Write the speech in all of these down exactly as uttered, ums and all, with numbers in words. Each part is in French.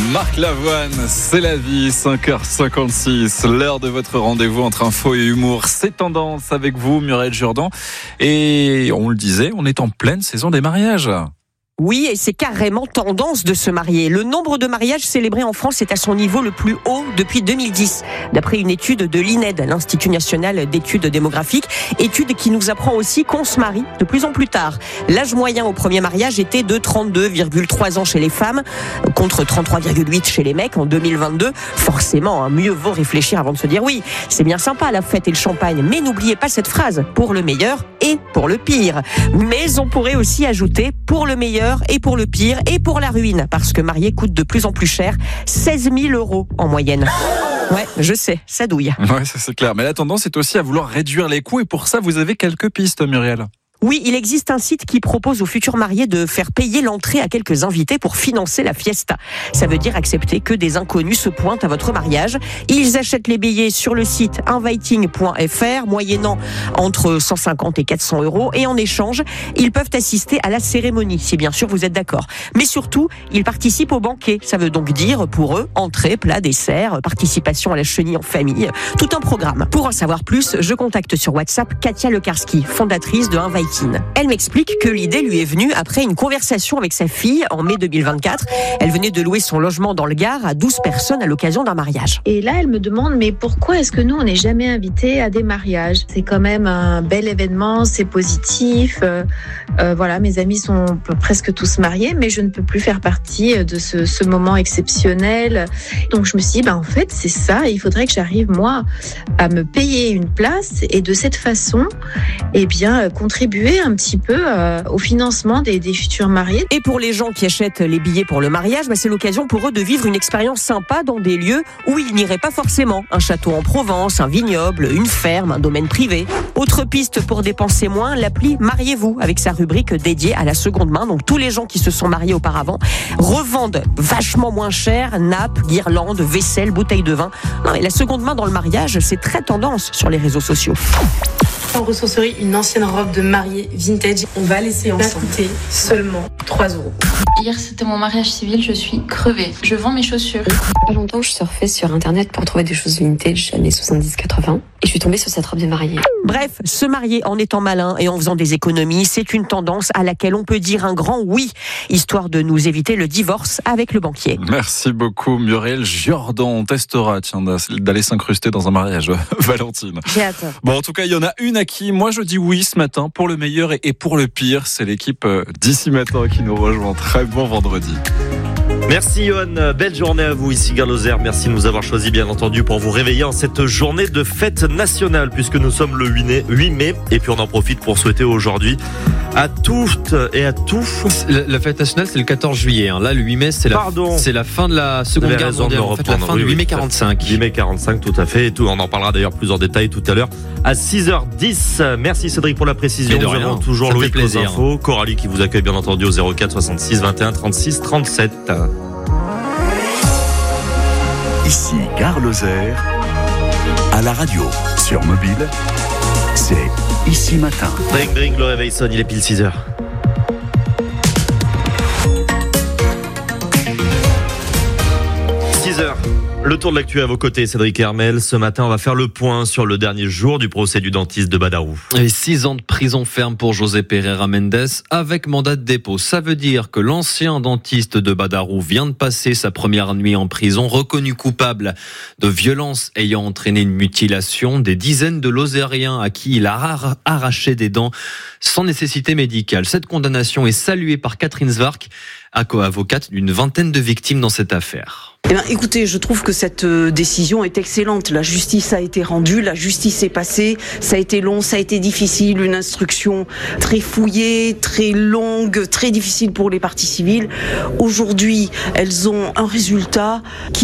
Marc Lavoine, c'est la vie, cinq heures cinquante-six, l'heure de votre rendez-vous entre info et humour. C'est Tendance avec vous, Muriel Jourdan. Et on le disait, on est en pleine saison des mariages. Oui, et c'est carrément tendance de se marier. Le nombre de mariages célébrés en France est à son niveau le plus haut depuis deux mille dix, d'après une étude de l'I N E D, l'Institut National d'Études Démographiques, étude qui nous apprend aussi qu'on se marie de plus en plus tard. L'âge moyen au premier mariage était de trente-deux virgule trois ans chez les femmes, contre trente-trois virgule huit chez les mecs en deux mille vingt-deux. Forcément, hein, mieux vaut réfléchir avant de se dire oui. C'est bien sympa la fête et le champagne, mais n'oubliez pas cette phrase, pour le meilleur et pour le pire. Mais on pourrait aussi ajouter pour le meilleur et pour le pire et pour la ruine, parce que marier coûte de plus en plus cher, seize mille euros en moyenne. Ouais, je sais, ça douille. Ouais, ça c'est clair. Mais la tendance est aussi à vouloir réduire les coûts et pour ça, vous avez quelques pistes, Muriel. Oui, il existe un site qui propose aux futurs mariés de faire payer l'entrée à quelques invités pour financer la fiesta. Ça veut dire accepter que des inconnus se pointent à votre mariage. Ils achètent les billets sur le site inviting point f r, moyennant entre cent cinquante et quatre cents euros. Et en échange, ils peuvent assister à la cérémonie, si bien sûr vous êtes d'accord. Mais surtout, ils participent au banquet. Ça veut donc dire, pour eux, entrée, plat, dessert, participation à la chenille en famille, tout un programme. Pour en savoir plus, je contacte sur WhatsApp Katia Lekarski, fondatrice de Inviting. Elle m'explique que l'idée lui est venue après une conversation avec sa fille en mai deux mille vingt-quatre. Elle venait de louer son logement dans le Gard à douze personnes à l'occasion d'un mariage. Et là, elle me demande, mais pourquoi est-ce que nous, on n'est jamais invités à des mariages ? C'est quand même un bel événement, c'est positif. Euh, euh, voilà, mes amis sont presque tous mariés, mais je ne peux plus faire partie de ce, ce moment exceptionnel. Donc je me suis dit, bah, en fait, c'est ça. Il faudrait que j'arrive, moi, à me payer une place et de cette façon, eh bien, contribuer un petit peu euh, au financement des, des futurs mariés. Et pour les gens qui achètent les billets pour le mariage, bah c'est l'occasion pour eux de vivre une expérience sympa dans des lieux où ils n'iraient pas forcément. Un château en Provence, un vignoble, une ferme, un domaine privé. Autre piste pour dépenser moins, l'appli Mariez-vous, avec sa rubrique dédiée à la seconde main. Donc tous les gens qui se sont mariés auparavant revendent vachement moins cher nappes, guirlandes, vaisselle, bouteilles de vin. Non, et la seconde main dans le mariage, c'est très tendance sur les réseaux sociaux. En ressourcerie, une ancienne robe de mariée vintage. On va laisser ensemble. Ça coûter seulement trois euros. Hier, c'était mon mariage civil, je suis crevée. Je vends mes chaussures. Il y a pas longtemps, je surfais sur internet pour trouver des choses vintage années soixante-dix quatre-vingts et je suis tombée sur cette robe de mariée. Bref, se marier en étant malin et en faisant des économies, c'est une tendance à laquelle on peut dire un grand oui, histoire de nous éviter le divorce avec le banquier. Merci beaucoup, Muriel Jourdan. On testera, tiens, d'aller s'incruster dans un mariage, Valentine. J'ai hâte. Bon, en tout cas, il y en a une à qui moi je dis oui ce matin, pour le meilleur et pour le pire. C'est l'équipe d'ici matin qui nous rejoint. Très bon vendredi. Merci Yohan, belle journée à vous ici Gare Lozère. Merci de nous avoir choisi bien entendu pour vous réveiller en cette journée de fête nationale puisque nous sommes le huit mai et puis on en profite pour souhaiter aujourd'hui à toutes et à tous. La, la fête nationale c'est le quatorze juillet, hein. Là le huit mai c'est la, c'est la fin de la Seconde Guerre mondiale, en fait, la fin oui, du huit mai quarante-cinq. huit mai quarante-cinq tout à fait, et tout, on en parlera d'ailleurs plus en détail tout à l'heure à six heures dix. Merci Cédric pour la précision. Nous avons toujours Louis aux infos, Coralie qui vous accueille bien entendu au zéro quatre soixante-six vingt et un trente-six trente-sept. Ici Gare Lozère, à la radio, sur mobile, c'est Ici Matin. Bring, bring, le réveil sonne, il est pile six heures. six heures. Le tour de l'actu à vos côtés, Cédric Hermel. Ce matin, on va faire le point sur le dernier jour du procès du dentiste de Badarou. Et six ans de prison ferme pour José Pereira Mendes avec mandat de dépôt. Ça veut dire que l'ancien dentiste de Badarou vient de passer sa première nuit en prison, reconnu coupable de violences ayant entraîné une mutilation. Des dizaines de Lozériens à qui il a arraché des dents sans nécessité médicale. Cette condamnation est saluée par Catherine Zwark, avocate d'une vingtaine de victimes dans cette affaire. Eh bien, écoutez, je trouve que cette décision est excellente. La justice a été rendue, la justice est passée. Ça a été long, ça a été difficile, une instruction très fouillée, très longue, très difficile pour les parties civiles. Aujourd'hui, elles ont un résultat qui est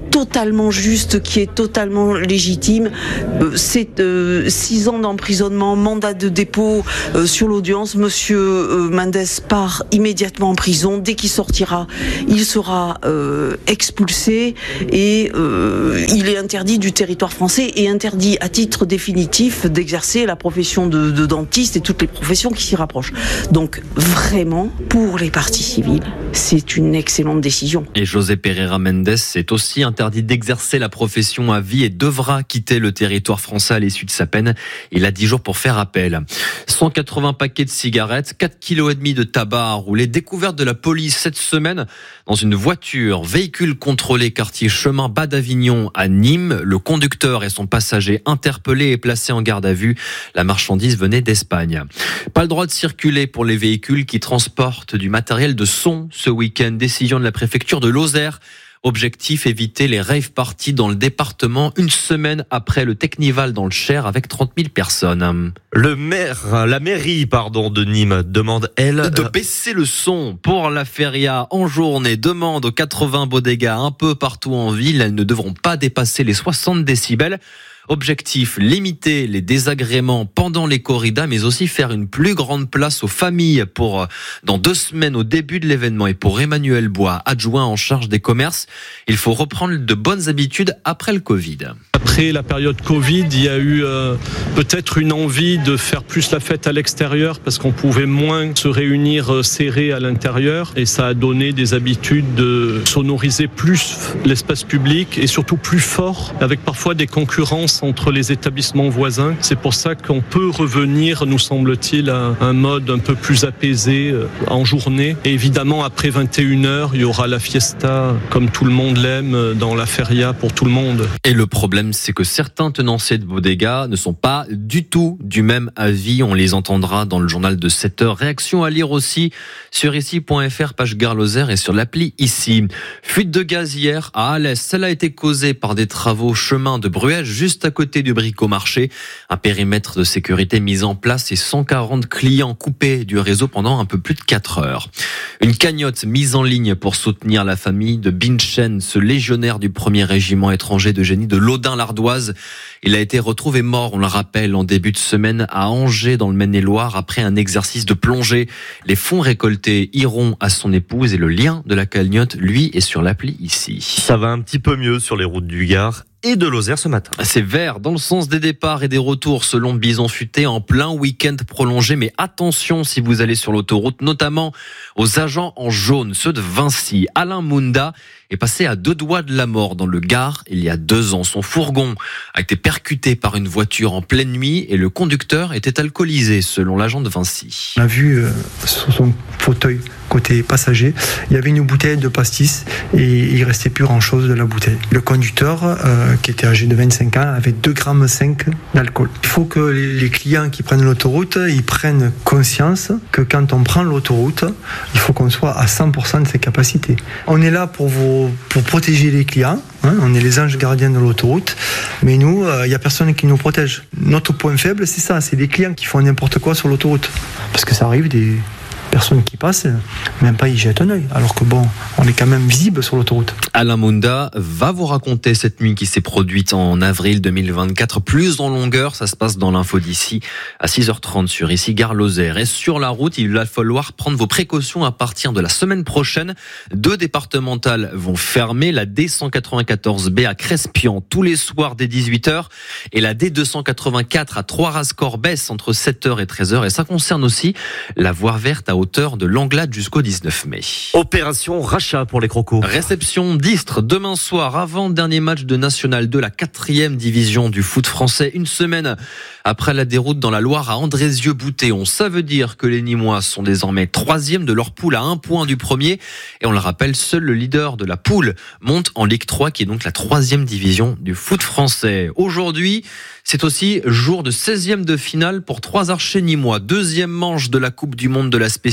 totalement juste, qui est totalement légitime. Euh, c'est euh, six ans d'emprisonnement, mandat de dépôt euh, sur l'audience. Monsieur euh, Mendes part immédiatement en prison. Dès qu'il sortira, il sera euh, expulsé et euh, il est interdit du territoire français et interdit à titre définitif d'exercer la profession de, de dentiste et toutes les professions qui s'y rapprochent. Donc vraiment, pour les parties civiles, c'est une excellente décision. Et José Pereira Mendes est aussi interdit d'exercer la profession à vie et devra quitter le territoire français à l'issue de sa peine. Il a dix jours pour faire appel. cent quatre-vingts paquets de cigarettes, quatre virgule cinq kilos de tabac à rouler. Découverte de la police cette semaine dans une voiture. Véhicule contrôlé quartier Chemin Bas d'Avignon à Nîmes. Le conducteur et son passager interpellés et placés en garde à vue. La marchandise venait d'Espagne. Pas le droit de circuler pour les véhicules qui transportent du matériel de son ce week-end. Décision de la préfecture de Lozère. Objectif, éviter les rave parties dans le département une semaine après le Technival dans le Cher avec trente mille personnes. Le maire, la mairie, pardon, de Nîmes demande, elle, de baisser le son pour la feria en journée. Demande aux quatre-vingts bodegas un peu partout en ville. Elles ne devront pas dépasser les soixante décibels. Objectif, limiter les désagréments pendant les corridas, mais aussi faire une plus grande place aux familles pour dans deux semaines au début de l'événement. Et pour Emmanuel Bois, adjoint en charge des commerces, il faut reprendre de bonnes habitudes après le Covid. Après la période Covid, il y a eu euh, peut-être une envie de faire plus la fête à l'extérieur parce qu'on pouvait moins se réunir euh, serrés à l'intérieur et ça a donné des habitudes de sonoriser plus l'espace public et surtout plus fort avec parfois des concurrences entre les établissements voisins. C'est pour ça qu'on peut revenir, nous semble-t-il, à un mode un peu plus apaisé euh, en journée. Et évidemment, après vingt et une heures, il y aura la fiesta comme tout le monde l'aime dans la feria pour tout le monde. Et le problème, c'est que certains tenanciers de bodega ne sont pas du tout du même avis. On les entendra dans le journal de sept heures. Réaction à lire aussi sur ici point f r, page Gare Lozère et sur l'appli Ici. Fuite de gaz hier à Alès. Celle a été causée par des travaux chemin de Bruel, juste à côté du Bricomarché. Un périmètre de sécurité mis en place et cent quarante clients coupés du réseau pendant un peu plus de quatre heures. Une cagnotte mise en ligne pour soutenir la famille de Binchen, ce légionnaire du premier régiment étranger de génie de l'Audin-l'Ardoise. Il a été retrouvé mort, on le rappelle, en début de semaine à Angers dans le Maine-et-Loire après un exercice de plongée. Les fonds récoltés iront à son épouse et le lien de la cagnotte, lui, est sur l'appli Ici. Ça va un petit peu mieux sur les routes du Gard et de Lozère ce matin. C'est vert dans le sens des départs et des retours selon Bison Futé en plein week-end prolongé. Mais attention si vous allez sur l'autoroute, notamment aux agents en jaune, ceux de Vinci. Alain Munda est passé à deux doigts de la mort dans le Gard il y a deux ans. Son fourgon a été percuté par une voiture en pleine nuit et le conducteur était alcoolisé selon l'agent de Vinci. On a vu euh, sur son fauteuil côté passager, il y avait une bouteille de pastis et il restait plus grand chose de la bouteille. Le conducteur, euh, qui était âgé de vingt-cinq ans, avait deux virgule cinq grammes d'alcool. Il faut que les clients qui prennent l'autoroute, ils prennent conscience que quand on prend l'autoroute, il faut qu'on soit à cent pour cent de ses capacités. On est là pour vous, pour protéger les clients, hein, on est les anges gardiens de l'autoroute, mais nous, il euh, n'y a personne qui nous protège. Notre point faible, c'est ça, c'est les clients qui font n'importe quoi sur l'autoroute. Parce que ça arrive des personnes qui passent, même pas y jettent un œil, alors que bon, on est quand même visible sur l'autoroute. Alain Munda va vous raconter cette nuit qui s'est produite en avril deux mille vingt-quatre, plus en longueur, ça se passe dans l'info d'ici, à six heures trente sur ici, Gare Lozère. Et sur la route, il va falloir prendre vos précautions à partir de la semaine prochaine. Deux départementales vont fermer, la D cent quatre-vingt-quatorze B à Crespian tous les soirs dès dix-huit heures et la D deux cent quatre-vingt-quatre à Trois-Ras-Corbès entre sept heures et treize heures. Et ça concerne aussi la voie verte à hauteur de l'Anglade jusqu'au dix-neuf mai. Opération rachat pour les crocos. Réception d'Istres demain soir, avant-dernier match de National deux, la quatrième division du foot français. Une semaine après la déroute dans la Loire à Andrézieux-Boutéon. Ça veut dire que les Nîmois sont désormais troisième de leur poule à un point du premier. Et on le rappelle, seul le leader de la poule monte en Ligue trois, qui est donc la troisième division du foot français. Aujourd'hui, c'est aussi jour de seizième de finale pour trois archers nîmois. Deuxième manche de la Coupe du Monde de la spécialité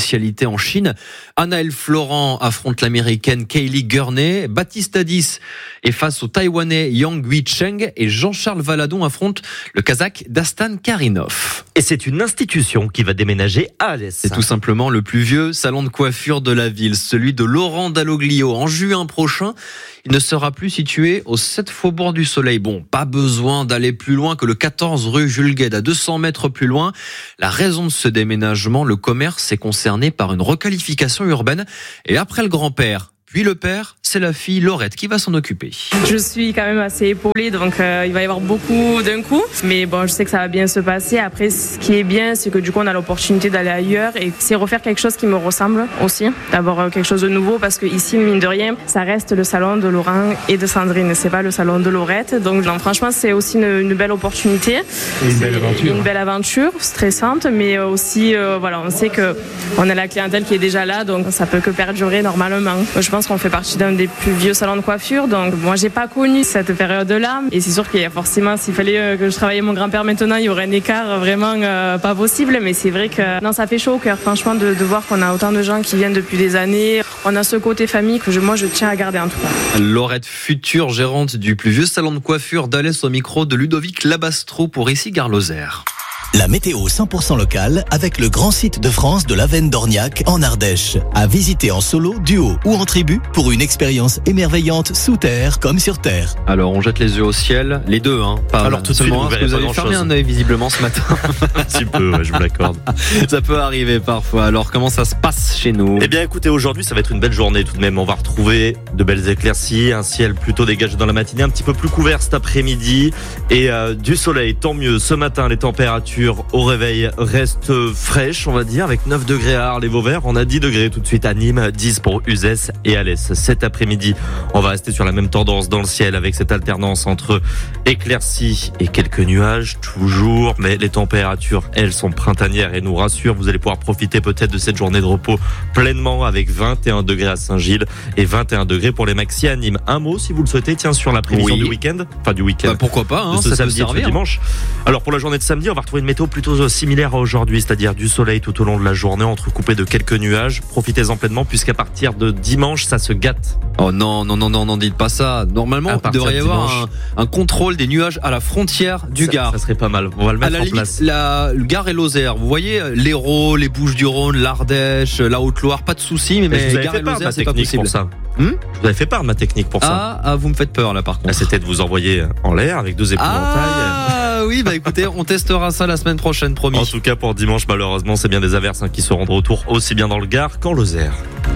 spécialité en Chine. Anaëlle Florent affronte l'américaine Kaylee Gurney. Baptiste Hadis est face au taïwanais Yang Hui-Cheng et Jean-Charles Valadon affronte le kazakh Dastan Karinov. Et c'est une institution qui va déménager à Alès. C'est tout simplement le plus vieux salon de coiffure de la ville, celui de Laurent Dalloglio. En juin prochain, il ne sera plus situé au sept Faubourg du Soleil. Bon, pas besoin d'aller plus loin que le quatorze rue Jules Guesde, à deux cents mètres plus loin. La raison de ce déménagement, le commerce est concerné par une requalification urbaine. Et après le grand-père, puis le père, c'est la fille Laurette qui va s'en occuper. Je suis quand même assez épaulée, donc euh, il va y avoir beaucoup d'un coup. Mais bon, je sais que ça va bien se passer. Après, ce qui est bien, c'est que du coup, on a l'opportunité d'aller ailleurs et c'est refaire quelque chose qui me ressemble aussi. D'abord euh, quelque chose de nouveau, parce que ici, mine de rien, ça reste le salon de Laurent et de Sandrine. C'est pas le salon de Laurette. Donc, non, franchement, c'est aussi une, une belle opportunité. Et une belle aventure. Une belle aventure, stressante, mais aussi, euh, voilà, on sait que on a la clientèle qui est déjà là, donc ça peut que perdurer normalement. Je pense qu'on fait partie d'un des plus vieux salons de coiffure, donc moi j'ai pas connu cette période-là, et c'est sûr qu'il y a forcément, s'il fallait que je travaillais mon grand-père maintenant, il y aurait un écart vraiment euh, pas possible, mais c'est vrai que non, ça fait chaud au cœur, franchement, de, de voir qu'on a autant de gens qui viennent depuis des années. On a ce côté famille que je, moi je tiens à garder en tout cas. Laurette, future gérante du plus vieux salon de coiffure d'Alès, au micro de Ludovic Labastro pour Ici Gare Lozère. La météo cent pour cent locale avec le grand site de France de l'Avenne d'Orniac en Ardèche. À visiter en solo, duo ou en tribu pour une expérience émerveillante sous terre comme sur terre. Alors on jette les yeux au ciel, les deux, hein. Pas Alors tout de suite, vous, que vous avez fermé un œil visiblement ce matin. Un petit peu, ouais, je vous l'accorde. Ça peut arriver parfois. Alors comment ça se passe chez nous? Eh bien écoutez, aujourd'hui ça va être une belle journée tout de même. On va retrouver de belles éclaircies, un ciel plutôt dégagé dans la matinée, un petit peu plus couvert cet après-midi et euh, du soleil, tant mieux. Ce matin, les températures au réveil restent fraîches, on va dire, avec neuf degrés à Arles et Vauvert. On a dix degrés tout de suite à Nîmes, dix pour Uzès et Alès. Cet après-midi, on va rester sur la même tendance dans le ciel avec cette alternance entre éclaircies et quelques nuages, toujours. Mais les températures, elles, sont printanières et nous rassurent. Vous allez pouvoir profiter peut-être de cette journée de repos pleinement avec vingt et un degrés à Saint-Gilles et vingt et un degrés pour les maxi à Nîmes. Un mot, si vous le souhaitez, tiens, sur la prévision oui. du week-end. Enfin, du week-end. Bah, pourquoi pas, hein, de ce ça samedi peut servir. et ce dimanche. Alors, pour la journée de samedi, on va retrouver une météo plutôt similaire à aujourd'hui, c'est-à-dire du soleil tout au long de la journée, entrecoupé de quelques nuages. Profitez-en pleinement, puisqu'à partir de dimanche, ça se gâte. Oh non, non, non, non, n'en dites pas ça. Normalement, il devrait y avoir un, un contrôle des nuages à la frontière du ça, Gard. Ça serait pas mal. On va le mettre à la en limite, place. La, le Gard et Lozère. Vous voyez, l'Hérault, les Bouches-du-Rhône, l'Ardèche, la Haute-Loire, pas de soucis, mais, mais, mais Gard et Lozère, c'est pas possible. Pour ça. Hmm je vous avais fait part de ma technique pour ah, ça. Ah, vous me faites peur là par contre. Ah, c'était de vous envoyer en l'air avec deux épouvantails. Ah oui, bah écoutez, on testera ça la semaine prochaine, promis. En tout cas, pour dimanche, malheureusement, c'est bien des averses hein, qui seront de retour aussi bien dans le Gard qu'en Lozère.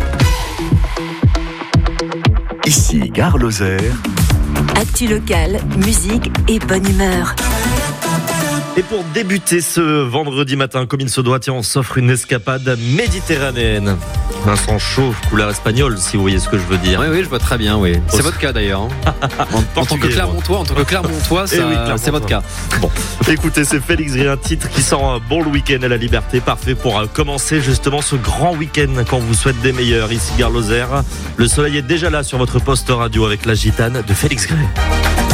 Ici, Gare Lozère. Actu locale, musique et bonne humeur. Et pour débuter ce vendredi matin, comme il se doit, tiens, on s'offre une escapade méditerranéenne. Un sang chaud, couleur espagnole, si vous voyez ce que je veux dire. Oui, oui, je vois très bien, oui. C'est votre cas d'ailleurs. Hein. en, en tant que Clermontois, en tant que Clermontois, ça, oui, c'est votre cas. Bon, écoutez, c'est Félix Gray, un titre qui sent un bon le week-end à la liberté, parfait pour commencer justement ce grand week-end qu'on vous souhaite des meilleurs. Ici Gare Lozère, le soleil est déjà là sur votre poste radio avec la gitane de Félix Gray.